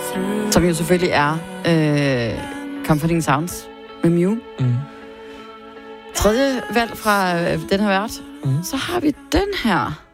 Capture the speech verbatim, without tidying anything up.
som jo selvfølgelig er øh, Comforting Sounds med Mew. Mm. Tredje valg fra øh, den her vært. Mm. Så har vi den her.